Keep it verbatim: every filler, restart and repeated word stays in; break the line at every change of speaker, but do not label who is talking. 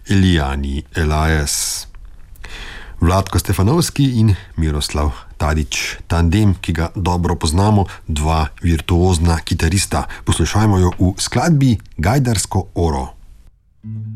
Elijani Elajes. Vlatko Stefanovski in Miroslav Tadić, tandem, ki ga dobro poznamo, dva virtuozna kitarista. Poslušajmo jo v skladbi Gajdarsko oro.